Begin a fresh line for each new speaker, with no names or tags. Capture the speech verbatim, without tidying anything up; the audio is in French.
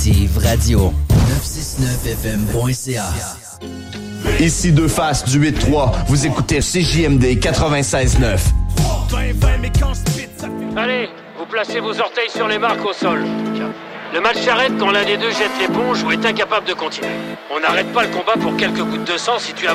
Radio neuf cent soixante-neuf F M point C A.
Ici Deux Faces du huit trois. Vous écoutez C J M D quatre-vingt-seize neuf.
Allez, vous placez vos orteils sur les marques au sol. Le match s'arrête quand l'un des deux jette l'éponge ou est incapable de continuer. On n'arrête pas le combat pour quelques gouttes de sang si tu as